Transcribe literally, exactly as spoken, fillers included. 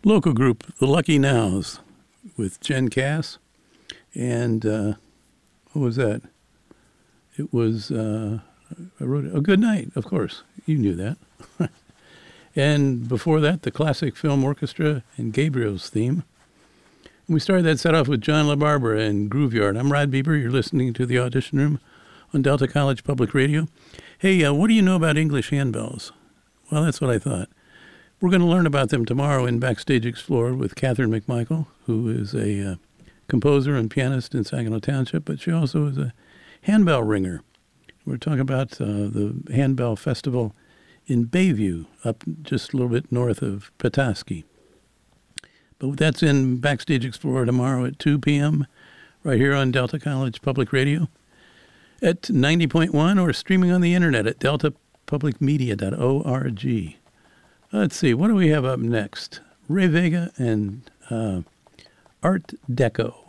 local group, The Lucky Nows, with Jen Cass. And uh, what was that? It was, uh, I wrote it, Oh, Good Night, of course. You knew that. And before that, the Classic Film Orchestra and Gabriel's theme. And we started that set off with John LaBarbera and Grooveyard. I'm Rod Bieber. You're listening to The Audition Room on Delta College Public Radio. Hey, uh, what do you know about English handbells? Well, that's what I thought. We're going to learn about them tomorrow in Backstage Explored with Catherine McMichael, who is a uh, composer and pianist in Saginaw Township, but she also is a handbell ringer. We're talking about uh, the Handbell Festival in Bayview, up just a little bit north of Petoskey. But that's in Backstage Explorer tomorrow at two p.m. right here on Delta College Public Radio at ninety point one or streaming on the internet at delta public media dot org. Let's see, what do we have up next? Ray Vega and uh, Art Deco.